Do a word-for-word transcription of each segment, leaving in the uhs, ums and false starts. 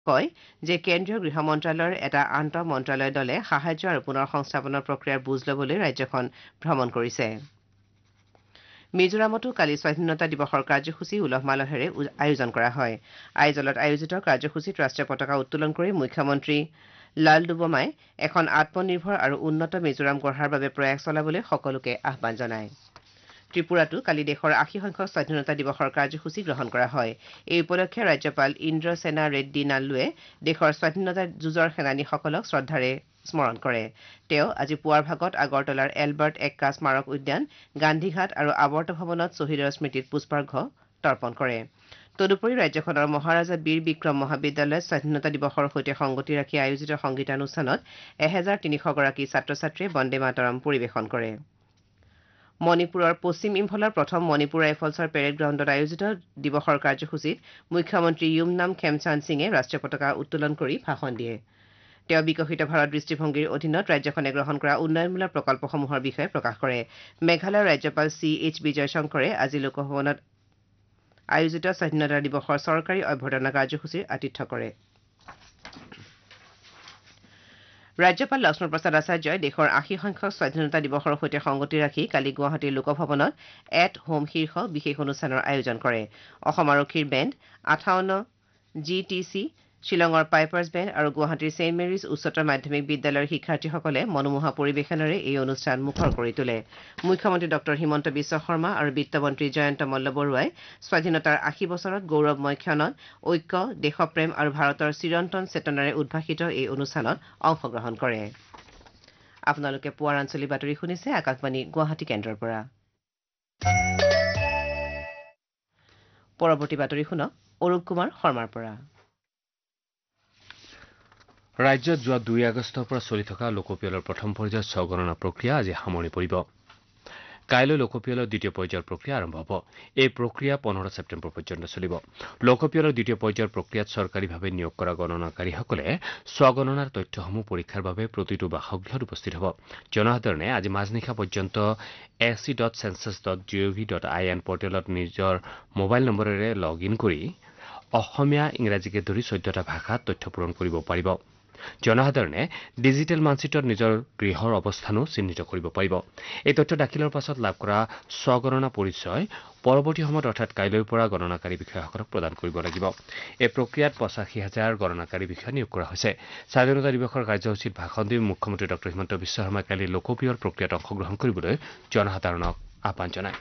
কয় যে কেন্দ্ৰীয় গৃহ মন্ত্ৰালয়ৰ এটা আন্তঃ মন্ত্ৰালয় দলে সাহায্য আৰু পুনৰ সংস্থাপনৰ প্ৰক্ৰিয়াৰ বুজ ল'বলৈ ৰাজ্যখন ভ্ৰমণ কৰিছে। মিজোৰামতো কালি স্বাধীনতা দিৱসৰ কাৰ্যসূচী উলহ মালহেৰে আয়োজন কৰা হয়। আইজলত আয়োজিত কাৰ্যসূচীত ৰাষ্ট্ৰীয় পতাকা উত্তোলন কৰি মুখ্যমন্ত্ৰী লালডুবমাই এখন আত্মনিৰ্ভৰ আৰু উন্নত মিজোৰাম গঢ়াৰ বাবে প্ৰয়াস চলাবলৈ সকলোকে আহ্বান জনায়। ত্ৰিপুৰাতো কালি দেশৰ আশী সংখ্যক স্বাধীনতা দিৱসৰ কাৰ্যসূচী গ্ৰহণ কৰা হয়। এই উপলক্ষে ৰাজ্যপাল ইন্দ্ৰসেনা ৰেড্ডী নাল্লুৱে দেশৰ স্বাধীনতা যুঁজৰ সেনানীসকলক শ্ৰদ্ধাৰে স্মৰণ কৰে। তেওঁ আজি পুৱাৰ ভাগত আগৰতলাৰ এলবাৰ্ট এক্কা স্মাৰক উদ্যান, গান্ধীঘাট আৰু আৱৰ্ত ভৱনত শ্বহীদৰ স্মৃতিত পুষ্পাৰ্ঘ্য তৰ্পণ কৰে। তদুপৰি ৰাজ্যখনৰ মহাৰাজা বীৰ বিক্ৰম মহাবিদ্যালয়ত স্বাধীনতা দিৱসৰ সৈতে সংগতি ৰাখি আয়োজিত সংগীতানুষ্ঠানত এহেজাৰ তিনিশ গৰাকী ছাত্ৰ ছাত্ৰীয়ে বন্দে মাতৰম পৰিৱেশন কৰে। মণিপুৰৰ পশ্চিম ইম্ফলৰ প্ৰথম মণিপুৰ ৰাইফলছৰ পেৰেড গ্ৰাউণ্ডত আয়োজিত দিৱসৰ কাৰ্যসূচীত মুখ্যমন্ত্ৰী য়ুমনাম খেমচান্দ সিঙে ৰাষ্ট্ৰীয় পতাকা উত্তোলন কৰি ভাষণ দিয়ে। তেওঁ বিকশিত ভাৰত দৃষ্টিভংগীৰ অধীনত ৰাজ্যখনে গ্ৰহণ কৰা উন্নয়নমূলক প্ৰকল্পসমূহৰ বিষয়ে প্ৰকাশ কৰে। মেঘালয়ৰ ৰাজ্যপাল চি এইচ বিজয় শংকৰে আজি লোকভৱনত আয়োজিত স্বাধীনতা দিৱসৰ চৰকাৰী অভ্যৰ্থনা কাৰ্যসূচীৰ আতিথ্য কৰে। ৰাজ্যপাল লক্ষ্মণ প্ৰসাদ আচাৰ্যই দেশৰ আশী সংখ্যক স্বাধীনতা দিৱসৰ সৈতে সংগতি ৰাখি কালি গুৱাহাটীৰ লোকভৱনত এট হোম শীৰ্ষক বিশেষ অনুষ্ঠানৰ আয়োজন কৰে। অসম আৰক্ষীৰ বেণ্ড, আঠাৱন্ন জি টি চি, শ্বিলঙৰ পাইপাৰ্ছ বেণ্ড আৰু গুৱাহাটীৰ ছেইণ্ট মেৰিজ উচ্চতৰ মাধ্যমিক বিদ্যালয়ৰ শিক্ষাৰ্থীসকলে মনোমোহা পৰিৱেশনেৰে এই অনুষ্ঠান মুখৰ কৰি তোলে। মুখ্যমন্ত্ৰী ডক্টৰ হিমন্ত বিশ্ব শৰ্মা আৰু বিত্তমন্ত্ৰী জয়ন্ত মল্লবৰুৱাই স্বাধীনতাৰ আশী বছৰত গৌৰৱময় ক্ষণত ঐক্য, দেশপ্ৰেম আৰু ভাৰতৰ চিৰন্তন চেতনাৰে উদ্ভাসিত এই অনুষ্ঠানত অংশগ্ৰহণ কৰে। আপোনালোকে পুৱাৰ আঞ্চলিক বাতৰি শুনিছে আকাশবাণী গুৱাহাটী কেন্দ্ৰৰ পৰা। পৰৱৰ্তী বাতৰি শুনক অৰূপ কুমাৰ শৰ্মাৰ পৰা। ৰাজ্যত যোৱা দুই আগষ্টৰ পৰা চলি থকা লোকপিয়লৰ প্ৰথম পৰ্যায়ৰ স্বগণনা প্ৰক্ৰিয়া আজি সামৰণি পৰিব। কাইলৈ লোকপিয়লৰ দ্বিতীয় পৰ্যায়ৰ প্ৰক্ৰিয়া আৰম্ভ হ'ব। এই প্ৰক্ৰিয়া পোন্ধৰ ছেপ্টেম্বৰ পৰ্যন্ত চলিব। লোকপিয়লৰ দ্বিতীয় পৰ্যায়ৰ প্ৰক্ৰিয়াত চৰকাৰীভাৱে নিয়োগ কৰা গণনাকাৰীসকলে স্বগণনাৰ তথ্যসমূহ পৰীক্ষাৰ বাবে প্ৰতিটো বাসগৃহত উপস্থিত হ'ব। জনসাধাৰণে আজি মাজনিশা পৰ্যন্ত এ C dot census dot G অ' ভি ডট আই এন পৰ্টেলত নিজৰ মোবাইল নম্বৰেৰে লগ ইন কৰি অসমীয়া, ইংৰাজীকে ধৰি চৈধ্যটা ভাষাত তথ্য পূৰণ কৰিব পাৰিব। জনসাধাৰণে ডিজিটেল মানচিত্ৰত নিজৰ গৃহৰ অৱস্থানো চিহ্নিত কৰিব পাৰিব। এই তথ্য দাখিলৰ পাছত লাভ কৰা স্বগণনা পৰিচয় পৰৱৰ্তী সময়ত অৰ্থাৎ কাইলৈৰ পৰা গণনাকাৰী বিষয়াসকলক প্ৰদান কৰিব লাগিব। এই প্ৰক্ৰিয়াত পঁচাশী হাজাৰ গণনাকাৰী বিষয়া নিয়োগ কৰা হৈছে। স্বাধীনতা দিৱসৰ কাৰ্যসূচীত ভাষণ দি মুখ্যমন্ত্ৰী ডক্টৰ হিমন্ত বিশ্ব শৰ্মাই কালি লোকপিয়ল প্ৰক্ৰিয়াত অংশগ্ৰহণ কৰিবলৈ জনসাধাৰণক আহ্বান জনায়।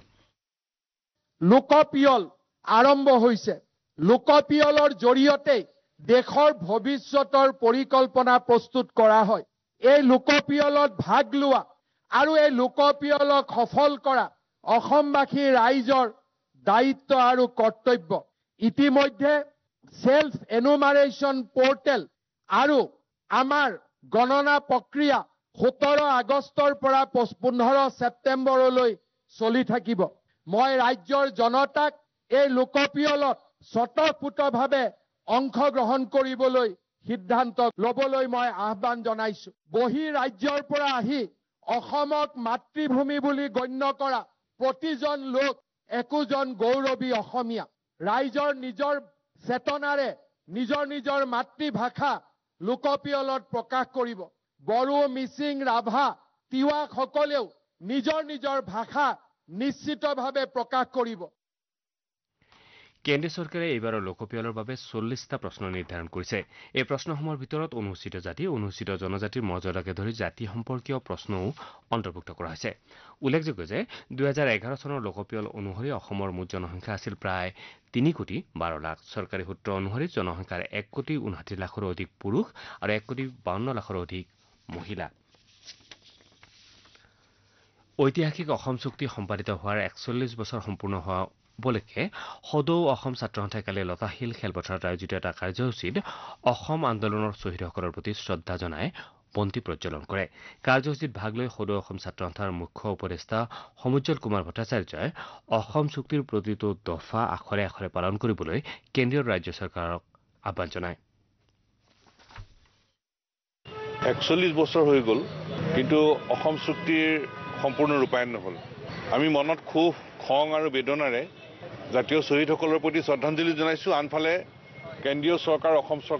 লোকপিয়ল আৰম্ভ হৈছে। লোকপিয়লৰ জৰিয়তে দেশৰ ভৱিষ্যতৰ পৰিকল্পনা প্ৰস্তুত কৰা হয়। এই লোকপিয়লত ভাগ লোৱা আৰু এই লোকপিয়লক সফল কৰা অসমবাসী ৰাইজৰ দায়িত্ব আৰু কৰ্তব্য। ইতিমধ্যে সেল্ফ এনুমাৰেশ্যন পৰ্টেল আৰু আমাৰ গণনা প্ৰক্ৰিয়া সোতৰ আগষ্টৰ পৰা পোন্ধৰ ছেপ্টেম্বৰলৈ চলি থাকিব। মই ৰাজ্যৰ জনতাক এই লোকপিয়লত স্বতঃস্ফূৰ্তভাৱে অংশগ্ৰহণ কৰিবলৈ সিদ্ধান্ত ল'বলৈ মই আহ্বান জনাইছো। বহি ৰাজ্যৰ পৰা আহি অসমক মাতৃভূমি বুলি গণ্য কৰা প্ৰতিজন লোক একোজন গৌৰৱী অসমীয়া। ৰাইজৰ নিজৰ চেতনাৰে নিজৰ নিজৰ মাতৃভাষা লোকপিয়লত প্ৰকাশ কৰিব। বড়ো, মিচিং, ৰাভা, তিৱাসকলেও নিজৰ নিজৰ ভাষা নিশ্চিতভাৱে প্ৰকাশ কৰিব। কেন্দ্ৰীয় চৰকাৰে এইবাৰৰ লোকপিয়লৰ বাবে চল্লিছটা প্ৰশ্ন নিৰ্ধাৰণ কৰিছে। এই প্ৰশ্নসমূহৰ ভিতৰত অনুসূচিত জাতি, অনুসূচিত জনজাতিৰ মৰ্যাদাকে ধৰি জাতি সম্পৰ্কীয় প্ৰশ্নও অন্তৰ্ভুক্ত কৰা হৈছে। উল্লেখযোগ্য যে দুহেজাৰ এঘাৰ চনৰ লোকপিয়ল অনুসৰি অসমৰ মুঠ জনসংখ্যা আছিল প্ৰায় তিনি কোটি বাৰ লাখ। চৰকাৰী সূত্ৰ অনুসৰি জনসংখ্যাৰ এক কোটি ঊনষাঠি লাখৰো অধিক পুৰুষ আৰু এক কোটি বাৱন্ন লাখৰো অধিক মহিলা। ঐতিহাসিক অসম চুক্তি সম্পাদিত হোৱাৰ একচল্লিছ বছৰ সম্পূৰ্ণ হোৱা উপলক্ষে সদৌ অসম ছাত্ৰ সন্থাই কালি লতাশিল খেলপথাৰত আয়োজিত এটা কাৰ্যসূচীত অসম আন্দোলনৰ শ্বহীদসকলৰ প্ৰতি শ্ৰদ্ধা জনাই বন্তি প্ৰজ্বলন কৰে। কাৰ্যসূচীত ভাগ লৈ সদৌ অসম ছাত্ৰ সন্থাৰ মুখ্য উপদেষ্টা সমুজ্জ্বল কুমাৰ ভট্টাচাৰ্যই অসম চুক্তিৰ প্ৰতিটো দফা আখৰে আখৰে পালন কৰিবলৈ কেন্দ্ৰীয় ৰাজ্য চৰকাৰক আহ্বান জনায়। একচল্লিছ বছৰ হৈ গ'ল, কিন্তু অসম চুক্তিৰ সম্পূৰ্ণ ৰূপায়ণ নহ'ল। আমি মনত ক্ষোভ, খং আৰু বেদনাৰে জাতীয় শ্বহীদসকলৰ প্ৰতি শ্ৰদ্ধাঞ্জলি জনাইছোঁ। আনফালে কেন্দ্ৰীয় চৰকাৰ, অসম চৰকাৰ